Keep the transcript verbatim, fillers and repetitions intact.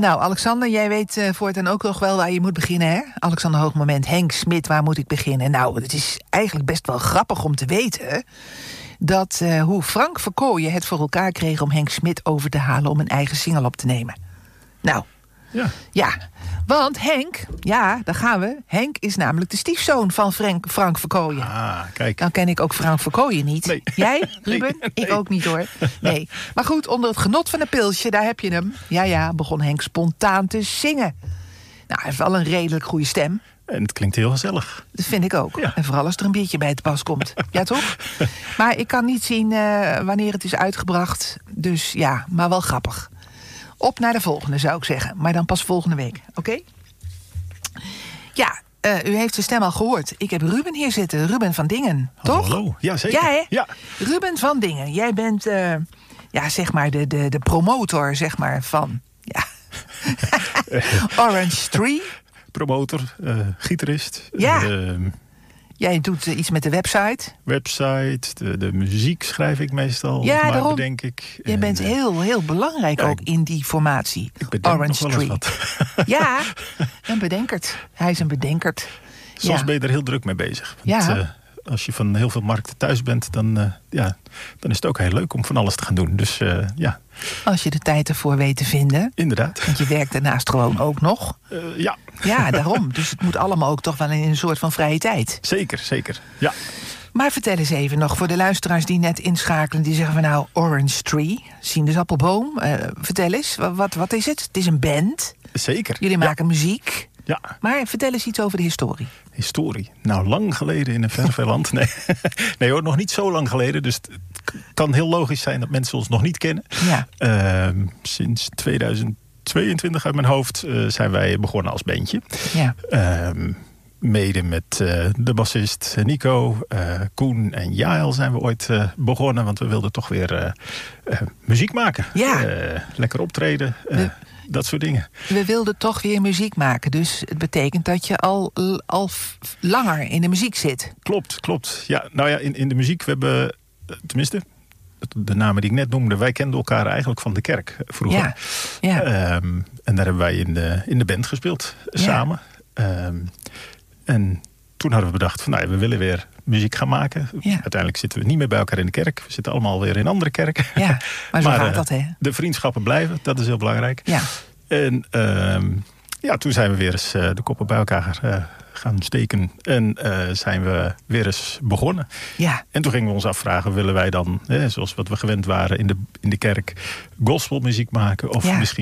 Nou, Alexander, jij weet uh, voortaan ook nog wel waar je moet beginnen, hè? Alexander Hoogmoment, Henk Smit, waar moet ik beginnen? Nou, het is eigenlijk best wel grappig om te weten dat uh, hoe Frank Verkooyen het voor elkaar kreeg om Henk Smit over te halen om een eigen single op te nemen. Nou, ja. ja. Want Henk, ja, daar gaan we. Henk is namelijk de stiefzoon van Frank, Frank Verkooyen. Ah, kijk. Dan ken ik ook Frank Verkooyen niet. Nee. Jij, Ruben? Nee, nee. Ik ook niet, hoor. Nee. Maar goed, onder het genot van een pilsje, daar heb je hem. Ja, ja, begon Henk spontaan te zingen. Nou, hij heeft wel een redelijk goede stem. En het klinkt heel gezellig. Dat vind ik ook. Ja. En vooral als er een biertje bij te pas komt. Ja, toch? Maar ik kan niet zien uh, wanneer het is uitgebracht. Dus ja, maar wel grappig. Op naar de volgende, zou ik zeggen. Maar dan pas volgende week, oké? Okay? Ja, uh, u heeft de stem al gehoord. Ik heb Ruben hier zitten, Ruben van Dingen, toch? Hallo, ja zeker. Ja, hè? Ja. Ruben van Dingen, jij bent, uh, ja, zeg maar, de, de, de promotor, zeg maar, van... Ja. Orange Tree. Promotor, uh, gitarist. Ja. Uh, Jij doet uh, iets met de website. Website, de, de muziek schrijf ik meestal. Ja, maar daarom. bedenk ik. Je bent en, heel, heel belangrijk ja, ook in die formatie. Ik bedenk Orange nog wel eens Tree. wat. Ja, een bedenkerd. Hij is een bedenkerd. Soms ja. ben je er heel druk mee bezig. Want, Ja. uh, als je van heel veel markten thuis bent, dan, uh, ja, dan is het ook heel leuk om van alles te gaan doen. Dus uh, ja. Als je de tijd ervoor weet te vinden. Inderdaad. Want je werkt daarnaast gewoon ook nog. Uh, ja. Ja, daarom. Dus het moet allemaal ook toch wel in een soort van vrije tijd. Zeker, zeker. Ja. Maar vertel eens even nog voor de luisteraars die net inschakelen. Die zeggen van nou, Orange Tree, sinaasappelboom. Uh, vertel eens, wat, wat is het? Het is een band. Zeker. Jullie maken ja. muziek. Ja. Maar vertel eens iets over de historie. Historie? Nou, lang geleden in een ver, ver land. Nee. nee hoor, nog niet zo lang geleden. Dus het kan heel logisch zijn dat mensen ons nog niet kennen. Ja. Uh, sinds tweeduizend tweeëntwintig uit mijn hoofd uh, zijn wij begonnen als bandje. Ja. Uh, mede met uh, de bassist Nico, uh, Koen en Jael zijn we ooit uh, begonnen. Want we wilden toch weer uh, uh, muziek maken. Ja. Uh, lekker optreden. Uh, we, dat soort dingen. We wilden toch weer muziek maken. Dus het betekent dat je al, al langer in de muziek zit. Klopt, klopt. Ja, nou ja, in, in de muziek, we hebben, tenminste, de namen die ik net noemde, wij kenden elkaar eigenlijk van de kerk vroeger. Ja. Ja. Um, en daar hebben wij in de, in de band gespeeld, ja. samen. Um, en toen hadden we bedacht van, nou ja, we willen weer muziek gaan maken. Ja. Uiteindelijk zitten we niet meer bij elkaar in de kerk. We zitten allemaal weer in andere kerken. Ja, maar zo maar, gaat uh, dat, hè? De vriendschappen blijven, dat is heel belangrijk. Ja. En um, ja, toen zijn we weer eens uh, de koppen bij elkaar uh, gaan steken. En uh, zijn we weer eens begonnen. Ja. En toen gingen we ons afvragen, willen wij dan, hè, zoals wat we gewend waren in de, in de kerk, gospelmuziek maken? Of ja. misschien